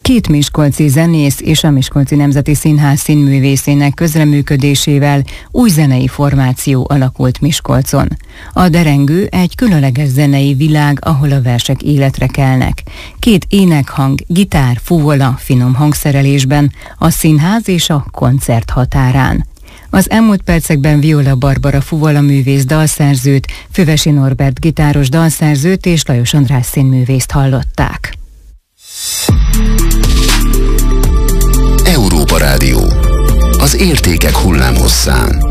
Két miskolci zenész és a Miskolci Nemzeti Színház színművészének közreműködésével új zenei formáció alakult Miskolcon. A Derengő egy különleges zenei világ, ahol a versek életre kelnek. Két énekhang, gitár, fuvola, finom hangszerelésben, a színház és a koncert határán. Az elmúlt percekben Viola Barbara fuvola művész dalszerzőt, Fövesi Norbert gitáros dalszerzőt és Lajos András színművészt hallották. Európa Rádió. Az értékek hullámhosszán.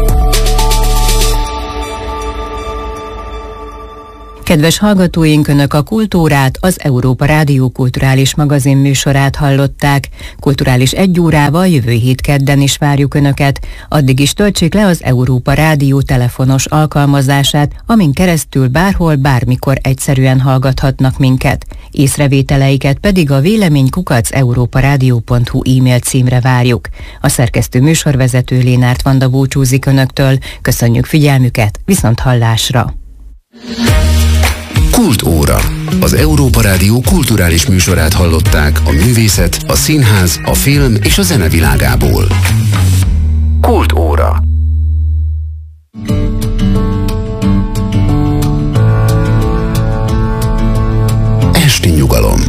Kedves hallgatóink, Önök a Kultúrát, az Európa Rádió kulturális magazin műsorát hallották. Kulturális 1 órával jövő hét kedden is várjuk Önöket. Addig is töltsék le az Európa Rádió telefonos alkalmazását, amin keresztül bárhol, bármikor egyszerűen hallgathatnak minket. Észrevételeiket pedig a vélemény@europaradio.hu e-mail címre várjuk. A szerkesztő műsorvezető Lénárt Vanda búcsúzik Önöktől. Köszönjük figyelmüket, viszont hallásra! Kultóra. Az Európa Rádió kulturális műsorát hallották a művészet, a színház, a film és a zene világából. Kultóra. Esti nyugalom.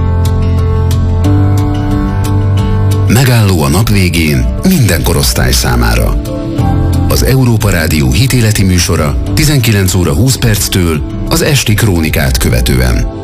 Megálló a nap végén minden korosztály számára. Az Európa Rádió hitéleti műsora 19 óra 20 perctől az esti krónikát követően.